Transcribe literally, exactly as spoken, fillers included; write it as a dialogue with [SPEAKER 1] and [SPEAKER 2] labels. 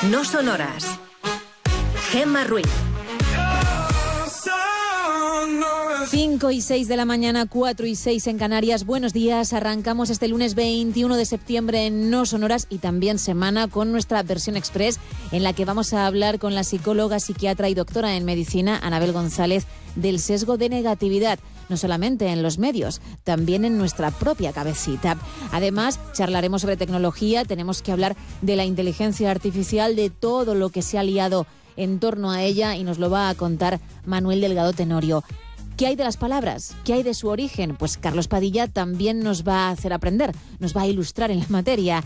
[SPEAKER 1] No son horas. Gemma Ruiz.
[SPEAKER 2] cinco y seis de la mañana, cuatro y seis en Canarias. Buenos días, arrancamos este lunes veintiuno de septiembre en No Son Horas y también semana con nuestra versión express en la que vamos a hablar con la psicóloga, psiquiatra y doctora en medicina Anabel González del sesgo de negatividad, no solamente en los medios, también en nuestra propia cabecita. Además, charlaremos sobre tecnología, tenemos que hablar de la inteligencia artificial, de todo lo que se ha liado en torno a ella y nos lo va a contar Manuel Delgado Tenorio. ¿Qué hay de las palabras? ¿Qué hay de su origen? Pues Carlos Padilla también nos va a hacer aprender, nos va a ilustrar en la materia.